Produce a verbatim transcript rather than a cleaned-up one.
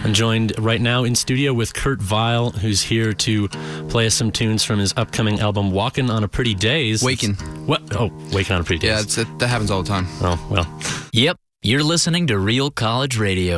I'm joined right now in studio with Kurt Vile, who's here to play us some tunes from his upcoming album, Walkin' on a Pretty Days. Waking. What? Oh, Waking on a Pretty Days. Yeah, it's, it, that happens all the time. Oh, well. Yep, you're listening to Real College Radio.